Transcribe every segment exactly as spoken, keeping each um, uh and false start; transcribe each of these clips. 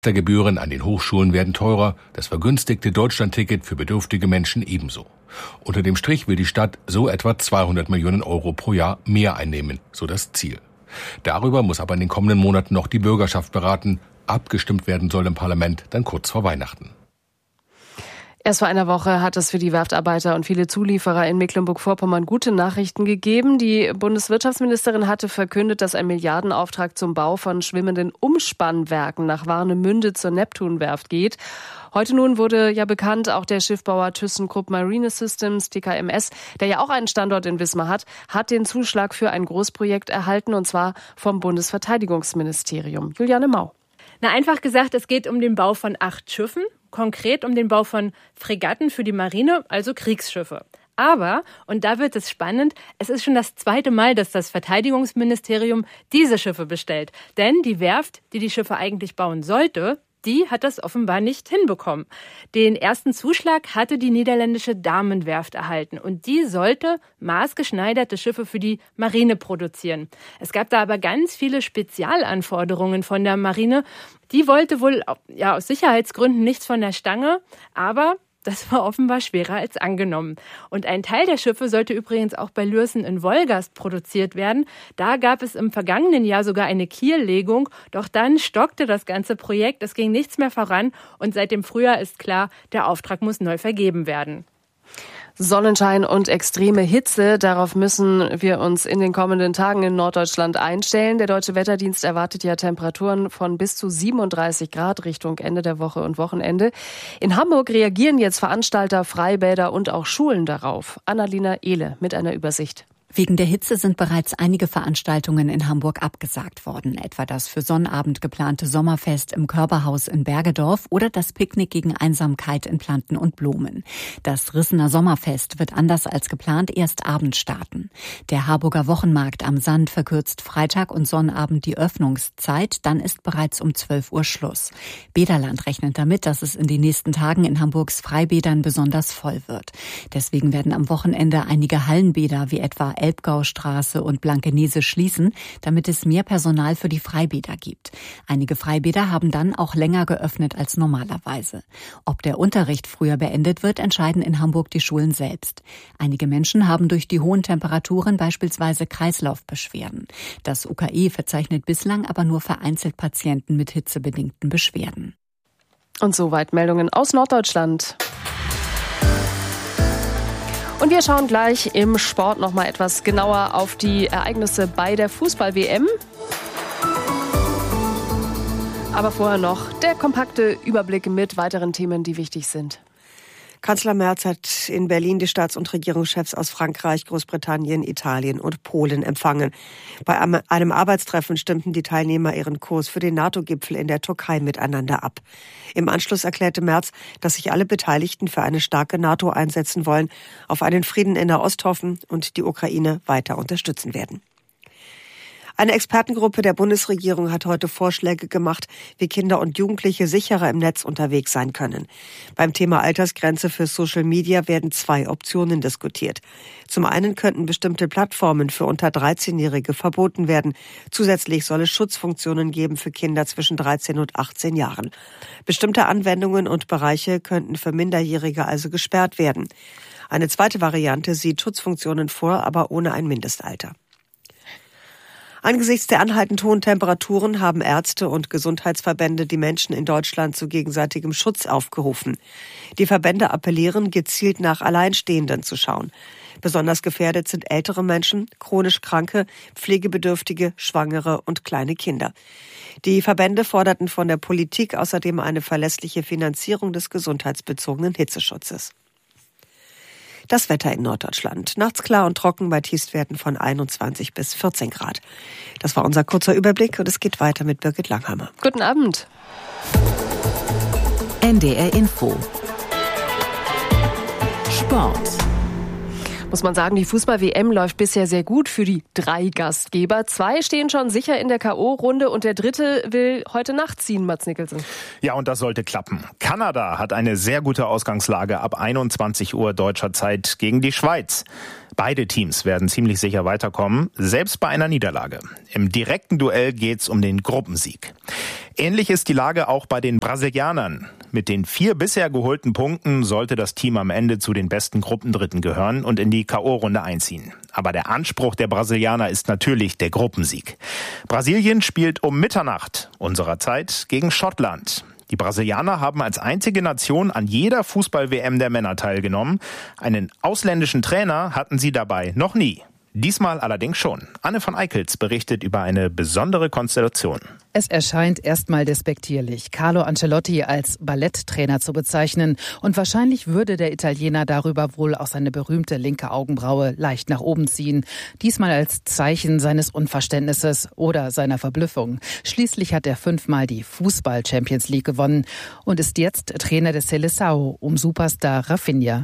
Gebühren an den Hochschulen werden teurer, das vergünstigte Deutschlandticket für bedürftige Menschen ebenso. Unter dem Strich will die Stadt so etwa zweihundert Millionen Euro pro Jahr mehr einnehmen, so das Ziel. Darüber muss aber in den kommenden Monaten noch die Bürgerschaft beraten. Abgestimmt werden soll im Parlament dann kurz vor Weihnachten. Erst vor einer Woche hat es für die Werftarbeiter und viele Zulieferer in Mecklenburg-Vorpommern gute Nachrichten gegeben. Die Bundeswirtschaftsministerin hatte verkündet, dass ein Milliardenauftrag zum Bau von schwimmenden Umspannwerken nach Warnemünde zur Neptunwerft geht. Heute nun wurde ja bekannt, auch der Schiffbauer ThyssenKrupp Marine Systems, T K M S, der ja auch einen Standort in Wismar hat, hat den Zuschlag für ein Großprojekt erhalten, und zwar vom Bundesverteidigungsministerium. Juliane Mau. Na, einfach gesagt, es geht um den Bau von acht Schiffen. Konkret um den Bau von Fregatten für die Marine, also Kriegsschiffe. Aber, und da wird es spannend, es ist schon das zweite Mal, dass das Verteidigungsministerium diese Schiffe bestellt. Denn die Werft, die die Schiffe eigentlich bauen sollte, die hat das offenbar nicht hinbekommen. Den ersten Zuschlag hatte die niederländische Damen-Werft erhalten und die sollte maßgeschneiderte Schiffe für die Marine produzieren. Es gab da aber ganz viele Spezialanforderungen von der Marine. Die wollte wohl ja aus Sicherheitsgründen nichts von der Stange, aber das war offenbar schwerer als angenommen. Und ein Teil der Schiffe sollte übrigens auch bei Lürssen in Wolgast produziert werden. Da gab es im vergangenen Jahr sogar eine Kiellegung. Doch dann stockte das ganze Projekt. Es ging nichts mehr voran. Und seit dem Frühjahr ist klar, der Auftrag muss neu vergeben werden. Sonnenschein und extreme Hitze, darauf müssen wir uns in den kommenden Tagen in Norddeutschland einstellen. Der Deutsche Wetterdienst erwartet ja Temperaturen von bis zu siebenunddreißig Grad Richtung Ende der Woche und Wochenende. In Hamburg reagieren jetzt Veranstalter, Freibäder und auch Schulen darauf. Annalena Ehle mit einer Übersicht. Wegen der Hitze sind bereits einige Veranstaltungen in Hamburg abgesagt worden, etwa das für Sonnabend geplante Sommerfest im Körperhaus in Bergedorf oder das Picknick gegen Einsamkeit in Planten und Blumen. Das Rissener Sommerfest wird anders als geplant erst abends starten. Der Harburger Wochenmarkt am Sand verkürzt Freitag und Sonnabend die Öffnungszeit, dann ist bereits um zwölf Uhr Schluss. Bäderland rechnet damit, dass es in den nächsten Tagen in Hamburgs Freibädern besonders voll wird. Deswegen werden am Wochenende einige Hallenbäder wie etwa Elbgaustraße und Blankenese schließen, damit es mehr Personal für die Freibäder gibt. Einige Freibäder haben dann auch länger geöffnet als normalerweise. Ob der Unterricht früher beendet wird, entscheiden in Hamburg die Schulen selbst. Einige Menschen haben durch die hohen Temperaturen beispielsweise Kreislaufbeschwerden. Das U K E verzeichnet bislang aber nur vereinzelt Patienten mit hitzebedingten Beschwerden. Und soweit Meldungen aus Norddeutschland. Und wir schauen gleich im Sport noch mal etwas genauer auf die Ereignisse bei der Fußball-W M. Aber vorher noch der kompakte Überblick mit weiteren Themen, die wichtig sind. Kanzler Merz hat in Berlin die Staats- und Regierungschefs aus Frankreich, Großbritannien, Italien und Polen empfangen. Bei einem Arbeitstreffen stimmten die Teilnehmer ihren Kurs für den NATO-Gipfel in der Türkei miteinander ab. Im Anschluss erklärte Merz, dass sich alle Beteiligten für eine starke NATO einsetzen wollen, auf einen Frieden in Nahost hoffen und die Ukraine weiter unterstützen werden. Eine Expertengruppe der Bundesregierung hat heute Vorschläge gemacht, wie Kinder und Jugendliche sicherer im Netz unterwegs sein können. Beim Thema Altersgrenze für Social Media werden zwei Optionen diskutiert. Zum einen könnten bestimmte Plattformen für unter dreizehnjährige verboten werden. Zusätzlich soll es Schutzfunktionen geben für Kinder zwischen dreizehn und achtzehn Jahren. Bestimmte Anwendungen und Bereiche könnten für Minderjährige also gesperrt werden. Eine zweite Variante sieht Schutzfunktionen vor, aber ohne ein Mindestalter. Angesichts der anhaltend hohen Temperaturen haben Ärzte und Gesundheitsverbände die Menschen in Deutschland zu gegenseitigem Schutz aufgerufen. Die Verbände appellieren, gezielt nach Alleinstehenden zu schauen. Besonders gefährdet sind ältere Menschen, chronisch Kranke, Pflegebedürftige, Schwangere und kleine Kinder. Die Verbände forderten von der Politik außerdem eine verlässliche Finanzierung des gesundheitsbezogenen Hitzeschutzes. Das Wetter in Norddeutschland. Nachts klar und trocken bei Tiefstwerten von einundzwanzig bis vierzehn Grad. Das war unser kurzer Überblick und es geht weiter mit Birgit Langhammer. Guten Abend. N D R Info. Sport. Muss man sagen, die Fußball-W M läuft bisher sehr gut für die drei Gastgeber. Zwei stehen schon sicher in der K O-Runde und der dritte will heute Nacht ziehen, Mats Nicholson. Ja, und das sollte klappen. Kanada hat eine sehr gute Ausgangslage ab einundzwanzig Uhr deutscher Zeit gegen die Schweiz. Beide Teams werden ziemlich sicher weiterkommen, selbst bei einer Niederlage. Im direkten Duell geht's um den Gruppensieg. Ähnlich ist die Lage auch bei den Brasilianern. Mit den vier bisher geholten Punkten sollte das Team am Ende zu den besten Gruppendritten gehören und in die K O-Runde einziehen. Aber der Anspruch der Brasilianer ist natürlich der Gruppensieg. Brasilien spielt um Mitternacht unserer Zeit gegen Schottland. Die Brasilianer haben als einzige Nation an jeder Fußball-W M der Männer teilgenommen. Einen ausländischen Trainer hatten sie dabei noch nie. Diesmal allerdings schon. Anne von Eickels berichtet über eine besondere Konstellation. Es erscheint erstmal despektierlich, Carlo Ancelotti als Balletttrainer zu bezeichnen. Und wahrscheinlich würde der Italiener darüber wohl auch seine berühmte linke Augenbraue leicht nach oben ziehen. Diesmal als Zeichen seines Unverständnisses oder seiner Verblüffung. Schließlich hat er fünfmal die Fußball-Champions League gewonnen und ist jetzt Trainer des Seleção um Superstar Rafinha.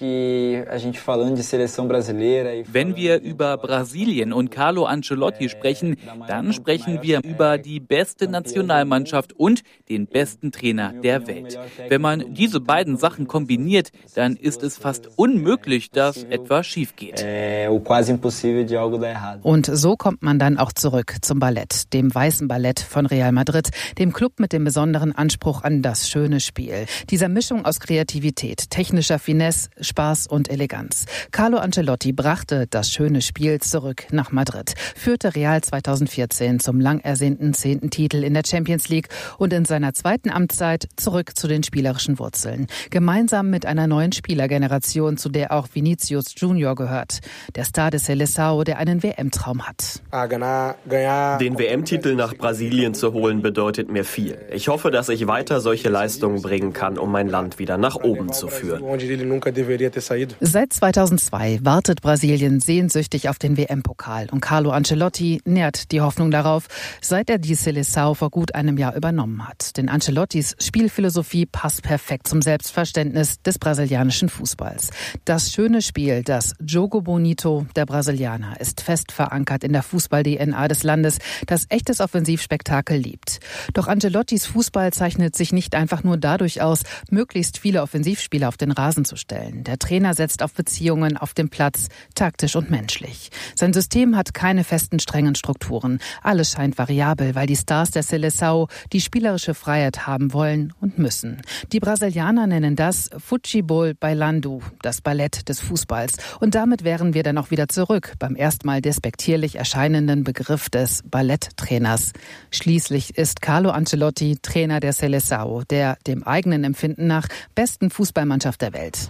Wenn wir über Brasilien und Carlo Ancelotti sprechen, dann sprechen wir über die beste Nationalmannschaft und den besten Trainer der Welt. Wenn man diese beiden Sachen kombiniert, dann ist es fast unmöglich, dass etwas schief geht. Und so kommt man dann auch zurück zum Ballett, dem weißen Ballett von Real Madrid, dem Club mit dem besonderen Anspruch an das schöne Spiel. Dieser Mischung aus Kreativität, technischer Finesse, Spaß und Eleganz. Carlo Ancelotti brachte das schöne Spiel zurück nach Madrid, führte Real zweitausendvierzehn zum lang ersehnten zehnten Titel in der Champions League und in seiner zweiten Amtszeit zurück zu den spielerischen Wurzeln. Gemeinsam mit einer neuen Spielergeneration, zu der auch Vinicius Junior gehört. Der Star des Seleção, der einen W M-Traum hat. Den W M-Titel nach Brasilien zu holen, bedeutet mir viel. Ich hoffe, dass ich weiter solche Leistungen bringen kann, um mein Land wieder nach oben zu führen. Seit zweitausendzwei wartet Brasilien sehnsüchtig auf den W M-Pokal und Carlo Ancelotti nährt die Hoffnung darauf, seit er die Seleção vor gut einem Jahr übernommen hat. Denn Ancelottis Spielphilosophie passt perfekt zum Selbstverständnis des brasilianischen Fußballs. Das schöne Spiel, das Jogo Bonito der Brasilianer, ist fest verankert in der Fußball-D N A des Landes, das echtes Offensivspektakel liebt. Doch Ancelottis Fußball zeichnet sich nicht einfach nur dadurch aus, möglichst viele Offensivspieler auf den Rasen zu stellen. Der Trainer setzt auf Beziehungen auf dem Platz, taktisch und menschlich. Sein System hat keine festen, strengen Strukturen. Alles scheint variabel, weil die Stars der Seleção die spielerische Freiheit haben wollen und müssen. Die Brasilianer nennen das Futebol Bailando, das Ballett des Fußballs. Und damit wären wir dann auch wieder zurück beim erstmal despektierlich erscheinenden Begriff des Balletttrainers. Schließlich ist Carlo Ancelotti Trainer der Seleção, der dem eigenen Empfinden nach besten Fußballmannschaft der Welt.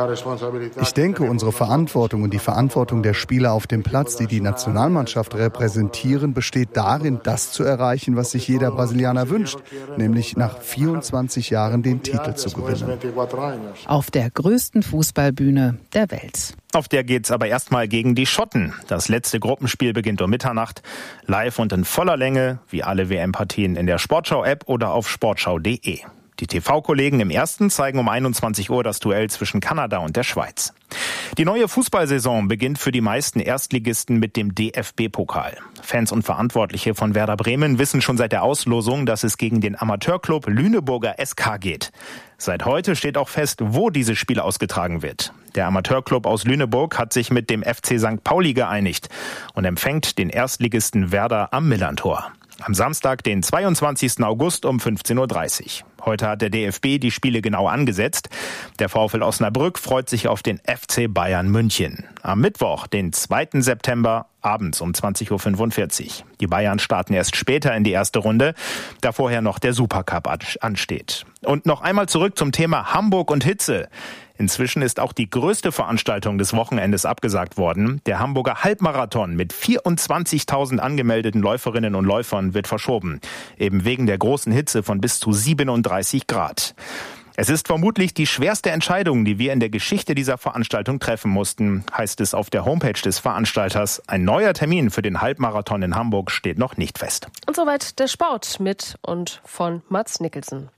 Ich denke, unsere Verantwortung und die Verantwortung der Spieler auf dem Platz, die die Nationalmannschaft repräsentieren, besteht darin, das zu erreichen, was sich jeder Brasilianer wünscht, nämlich nach vierundzwanzig Jahren den Titel zu gewinnen. Auf der größten Fußballbühne der Welt. Auf der geht's aber erstmal gegen die Schotten. Das letzte Gruppenspiel beginnt um Mitternacht. Live und in voller Länge, wie alle W M-Partien in der Sportschau-App oder auf sportschau punkt de. Die T V-Kollegen im Ersten zeigen um einundzwanzig Uhr das Duell zwischen Kanada und der Schweiz. Die neue Fußballsaison beginnt für die meisten Erstligisten mit dem D F B-Pokal. Fans und Verantwortliche von Werder Bremen wissen schon seit der Auslosung, dass es gegen den Amateurclub Lüneburger S K geht. Seit heute steht auch fest, wo dieses Spiel ausgetragen wird. Der Amateurclub aus Lüneburg hat sich mit dem F C Sankt Pauli geeinigt und empfängt den Erstligisten Werder am Millerntor. Am Samstag, den zweiundzwanzigsten August um fünfzehn Uhr dreißig. Heute hat der D F B die Spiele genau angesetzt. Der VfL Osnabrück freut sich auf den F C Bayern München. Am Mittwoch, den zweiten September, abends um zwanzig Uhr fünfundvierzig. Die Bayern starten erst später in die erste Runde, da vorher noch der Supercup ansteht. Und noch einmal zurück zum Thema Hamburg und Hitze. Inzwischen ist auch die größte Veranstaltung des Wochenendes abgesagt worden. Der Hamburger Halbmarathon mit vierundzwanzigtausend angemeldeten Läuferinnen und Läufern wird verschoben. Eben wegen der großen Hitze von bis zu siebenunddreißig Grad. Es ist vermutlich die schwerste Entscheidung, die wir in der Geschichte dieser Veranstaltung treffen mussten, heißt es auf der Homepage des Veranstalters. Ein neuer Termin für den Halbmarathon in Hamburg steht noch nicht fest. Und soweit der Sport mit und von Mats Nicholson.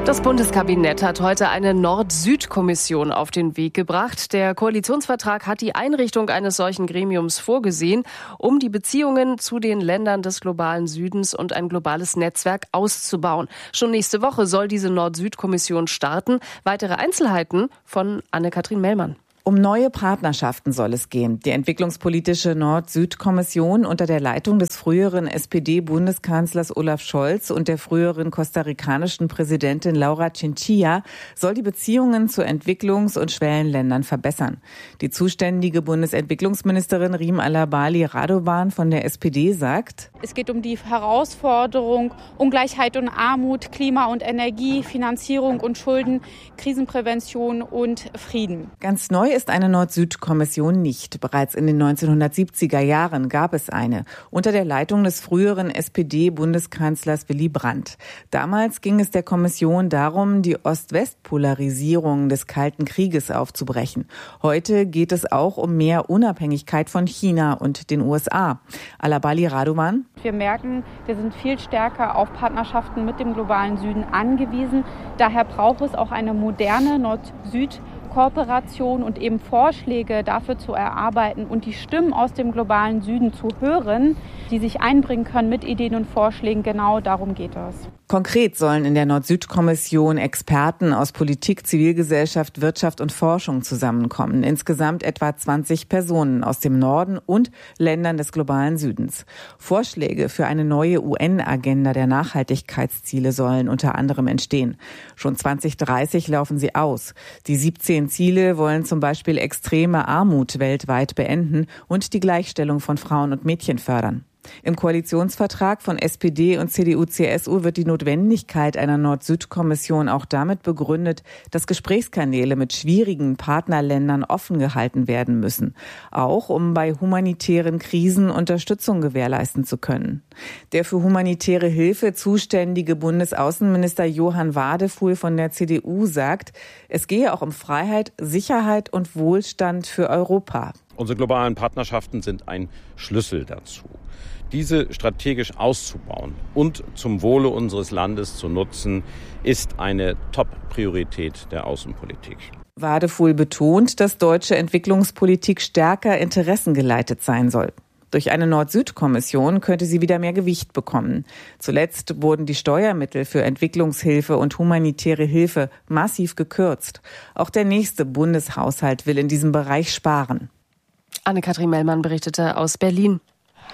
Das Bundeskabinett hat heute eine Nord-Süd-Kommission auf den Weg gebracht. Der Koalitionsvertrag hat die Einrichtung eines solchen Gremiums vorgesehen, um die Beziehungen zu den Ländern des globalen Südens und ein globales Netzwerk auszubauen. Schon nächste Woche soll diese Nord-Süd-Kommission starten. Weitere Einzelheiten von Anne-Kathrin Mellmann. Um neue Partnerschaften soll es gehen. Die entwicklungspolitische Nord-Süd-Kommission unter der Leitung des früheren S P D-Bundeskanzlers Olaf Scholz und der früheren kostarikanischen Präsidentin Laura Chinchilla soll die Beziehungen zu Entwicklungs- und Schwellenländern verbessern. Die zuständige Bundesentwicklungsministerin Riem Alabali Radovan von der S P D sagt: Es geht um die Herausforderung Ungleichheit und Armut, Klima und Energie, Finanzierung und Schulden, Krisenprävention und Frieden. Ganz neu ist eine Nord-Süd-Kommission nicht. Bereits in den neunzehnhundertsiebziger Jahren gab es eine, unter der Leitung des früheren S P D-Bundeskanzlers Willy Brandt. Damals ging es der Kommission darum, die Ost-West-Polarisierung des Kalten Krieges aufzubrechen. Heute geht es auch um mehr Unabhängigkeit von China und den U S A. Alabali Radovan: Wir merken, wir sind viel stärker auf Partnerschaften mit dem globalen Süden angewiesen. Daher braucht es auch eine moderne Nord-Süd- Kooperation und eben Vorschläge dafür zu erarbeiten und die Stimmen aus dem globalen Süden zu hören, die sich einbringen können mit Ideen und Vorschlägen. Genau darum geht es. Konkret sollen in der Nord-Süd-Kommission Experten aus Politik, Zivilgesellschaft, Wirtschaft und Forschung zusammenkommen. Insgesamt etwa zwanzig Personen aus dem Norden und Ländern des globalen Südens. Vorschläge für eine neue U N-Agenda der Nachhaltigkeitsziele sollen unter anderem entstehen. Schon zwanzig dreißig laufen sie aus. Die siebzehn Ziele wollen zum Beispiel extreme Armut weltweit beenden und die Gleichstellung von Frauen und Mädchen fördern. Im Koalitionsvertrag von S P D und C D U C S U wird die Notwendigkeit einer Nord-Süd-Kommission auch damit begründet, dass Gesprächskanäle mit schwierigen Partnerländern offen gehalten werden müssen, auch um bei humanitären Krisen Unterstützung gewährleisten zu können. Der für humanitäre Hilfe zuständige Bundesaußenminister Johann Wadefuhl von der C D U sagt, es gehe auch um Freiheit, Sicherheit und Wohlstand für Europa. Unsere globalen Partnerschaften sind ein Schlüssel dazu. Diese strategisch auszubauen und zum Wohle unseres Landes zu nutzen, ist eine Top-Priorität der Außenpolitik. Wadefuhl betont, dass deutsche Entwicklungspolitik stärker interessengeleitet sein soll. Durch eine Nord-Süd-Kommission könnte sie wieder mehr Gewicht bekommen. Zuletzt wurden die Steuermittel für Entwicklungshilfe und humanitäre Hilfe massiv gekürzt. Auch der nächste Bundeshaushalt will in diesem Bereich sparen. Anne-Kathrin Mellmann berichtete aus Berlin.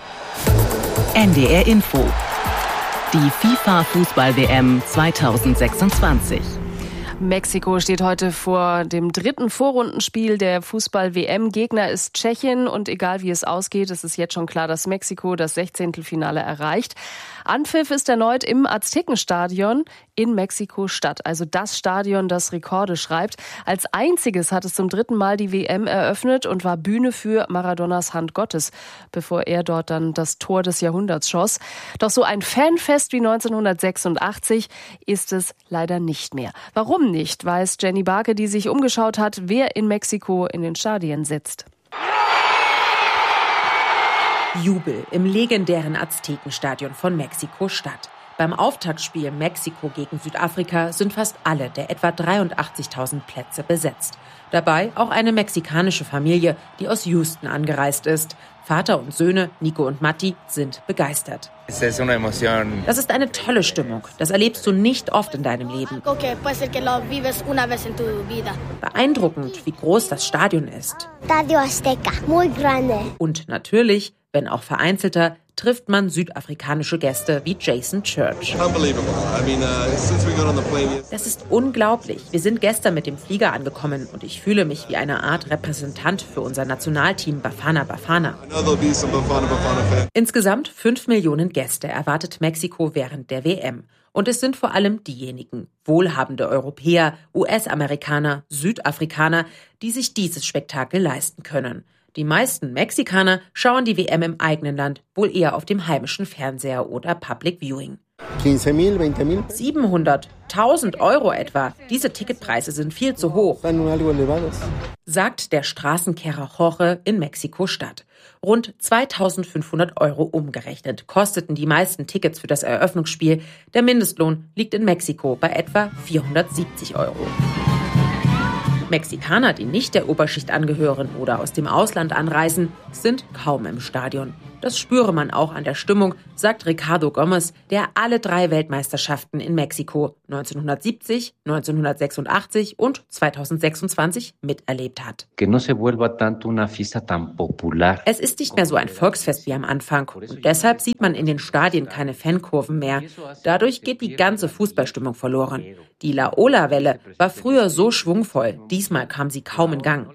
N D R Info. Die FIFA-Fußball-W M zweitausendsechsundzwanzig. Mexiko steht heute vor dem dritten Vorrundenspiel der Fußball-W M. Gegner ist Tschechien und egal wie es ausgeht, es ist jetzt schon klar, dass Mexiko das Sechzehntelfinale erreicht. Anpfiff ist erneut im Aztekenstadion in Mexiko-Stadt, also das Stadion, das Rekorde schreibt. Als einziges hat es zum dritten Mal die W M eröffnet und war Bühne für Maradonas Hand Gottes, bevor er dort dann das Tor des Jahrhunderts schoss. Doch so ein Fanfest wie neunzehnhundertsechsundachtzig ist es leider nicht mehr. Warum nicht, weiß Jenny Barke, die sich umgeschaut hat, wer in Mexiko in den Stadien sitzt. Jubel im legendären Aztekenstadion von Mexiko-Stadt. Beim Auftaktspiel Mexiko gegen Südafrika sind fast alle der etwa dreiundachtzigtausend Plätze besetzt. Dabei auch eine mexikanische Familie, die aus Houston angereist ist. Vater und Söhne, Nico und Matti, sind begeistert. Das ist eine tolle Stimmung. Das erlebst du nicht oft in deinem Leben. Beeindruckend, wie groß das Stadion ist. Und natürlich, wenn auch vereinzelter, trifft man südafrikanische Gäste wie Jason Church. Das ist unglaublich. Wir sind gestern mit dem Flieger angekommen und ich fühle mich wie eine Art Repräsentant für unser Nationalteam Bafana Bafana. Insgesamt fünf Millionen Gäste erwartet Mexiko während der W M. Und es sind vor allem diejenigen, wohlhabende Europäer, U S-Amerikaner, Südafrikaner, die sich dieses Spektakel leisten können. Die meisten Mexikaner schauen die W M im eigenen Land wohl eher auf dem heimischen Fernseher oder Public Viewing. siebenhundert, tausend Euro etwa. Diese Ticketpreise sind viel zu hoch, sagt der Straßenkehrer Jorge in Mexiko-Stadt. Rund zweitausendfünfhundert Euro umgerechnet kosteten die meisten Tickets für das Eröffnungsspiel. Der Mindestlohn liegt in Mexiko bei etwa vierhundertsiebzig Euro. Mexikaner, die nicht der Oberschicht angehören oder aus dem Ausland anreisen, sind kaum im Stadion. Das spüre man auch an der Stimmung, sagt Ricardo Gomez, der alle drei Weltmeisterschaften in Mexiko neunzehnhundertsiebzig, neunzehnhundertsechsundachtzig und zweitausendsechsundzwanzig miterlebt hat. Es ist nicht mehr so ein Volksfest wie am Anfang und deshalb sieht man in den Stadien keine Fankurven mehr. Dadurch geht die ganze Fußballstimmung verloren. Die La Ola-Welle war früher so schwungvoll, diesmal kam sie kaum in Gang.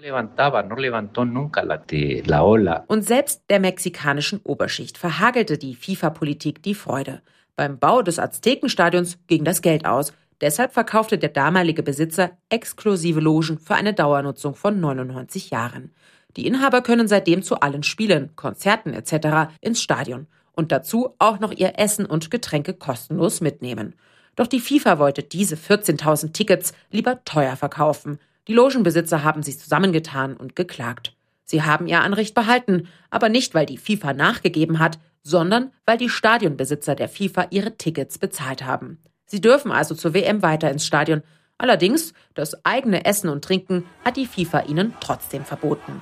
Und selbst der mexikanischen Oberschicht verhagelte die FIFA-Politik die Freude. Beim Bau des Aztekenstadions ging das Geld aus. Deshalb verkaufte der damalige Besitzer exklusive Logen für eine Dauernutzung von neunundneunzig Jahren. Die Inhaber können seitdem zu allen Spielen, Konzerten et cetera ins Stadion und dazu auch noch ihr Essen und Getränke kostenlos mitnehmen. Doch die FIFA wollte diese vierzehntausend Tickets lieber teuer verkaufen. Die Logenbesitzer haben sich zusammengetan und geklagt. Sie haben ihr Anrecht behalten, aber nicht, weil die FIFA nachgegeben hat, sondern weil die Stadionbesitzer der FIFA ihre Tickets bezahlt haben. Sie dürfen also zur W M weiter ins Stadion. Allerdings, das eigene Essen und Trinken hat die FIFA ihnen trotzdem verboten.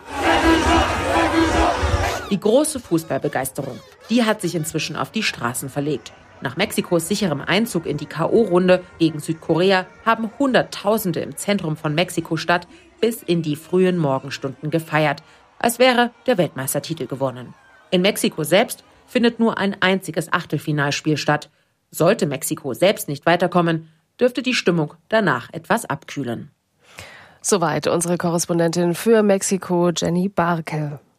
Die große Fußballbegeisterung, die hat sich inzwischen auf die Straßen verlegt. Nach Mexikos sicherem Einzug in die K O-Runde gegen Südkorea haben Hunderttausende im Zentrum von Mexiko-Stadt bis in die frühen Morgenstunden gefeiert, als wäre der Weltmeistertitel gewonnen. In Mexiko selbst findet nur ein einziges Achtelfinalspiel statt. Sollte Mexiko selbst nicht weiterkommen, dürfte die Stimmung danach etwas abkühlen. Soweit unsere Korrespondentin für Mexiko, Jenny Barke.